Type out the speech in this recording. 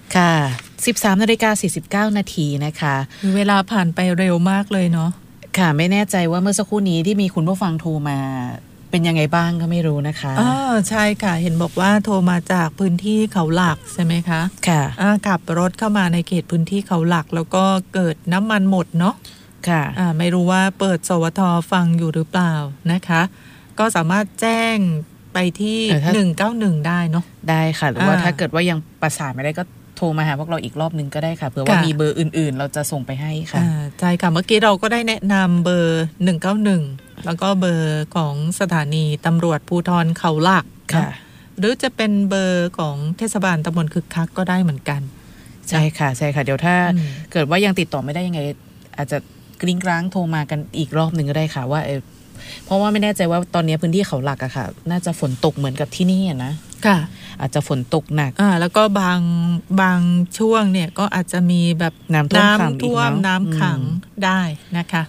ค่ะ 13:49 นาทีนะคะเวลาผ่านไปเร็วมากเลยเนาะค่ะไม่แน่ใจว่าเมื่อสักครู่นี้ที่มีคุณผู้ฟังโทรมาเป็นยังไงบ้างก็ไม่รู้นะคะใช่ค่ะเห็นบอกว่าโทรมาจากพื้นที่เขาหลักใช่ไหมคะค่ะขับรถเข้ามาในเขตพื้นที่เขาหลักแล้วก็เกิดน้ำมันหมดเนาะค่ะไม่รู้ว่าเปิดสวทฟังอยู่หรือเปล่านะคะก็สามารถแจ้งไปที่191ได้เนาะได้ค่ะหรือว่าถ้าเกิดว่ายังประสานไม่ได้ก็โทรมาหาพวกเราอีกรอบนึงก็ได้ค่ะเผื่อว่ามีเบอร์อื่นๆเราจะส่งไปให้ค่ะใช่ค่ะเมื่อกี้เราก็ได้แนะนำเบอร์191แล้วก็เบอร์ของสถานีตำรวจภูธรเขาหลักค่ะหรือจะเป็นเบอร์ของเทศบาลตำบลคึกคักก็ได้เหมือนกันใช่ค่ะใช่ค่ะเดี๋ยวถ้าเกิดว่ายังติดต่อไม่ได้ยังไงอาจจะกริ้งกร้างโทรมากันอีกรอบนึงก็ได้ค่ะว่าเพราะว่าไม่แน่ใจว่าตอนนี้พื้นที่เขาหลักอะค่ะน่าจะฝนตกเหมือนกับที่นี่นะค่ะอาจจะฝนตกหนักแล้วก็บางช่วงเนี่ยก็อาจจะมีแบบน้ำท่วมน้ำขังได้นะคะ